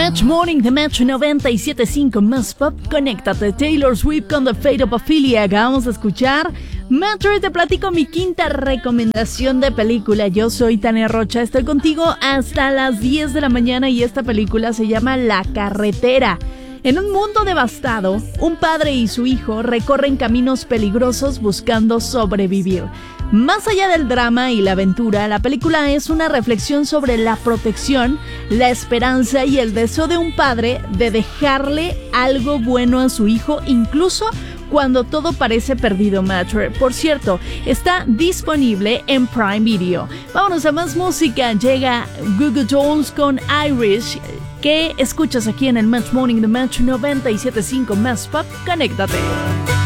Match Morning de Match 97.5 Más Pop. Conéctate, Taylor Swift con The Fate of Ophelia. Vamos a escuchar Match. Te platico mi quinta recomendación de película. Yo soy Tania Rocha, estoy contigo hasta las 10 de la mañana y esta película se llama La Carretera. En un mundo devastado, un padre y su hijo recorren caminos peligrosos buscando sobrevivir. Más allá del drama y la aventura, la película es una reflexión sobre la protección, la esperanza y el deseo de un padre de dejarle algo bueno a su hijo, incluso cuando todo parece perdido. Match. Por cierto, está disponible en Prime Video. Vámonos a más música. Llega Goo Goo Dolls con Irish, que escuchas aquí en el Match Morning de Match 97.5 Más Pop. Conéctate.